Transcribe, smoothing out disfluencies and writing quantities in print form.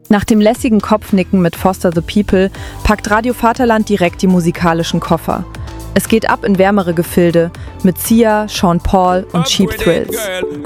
Nach dem lässigen Kopfnicken mit Foster the People packt Radio Vaterland direkt die musikalischen Koffer. Es geht ab in wärmere Gefilde mit Sia, Sean Paul und Cheap Thrills.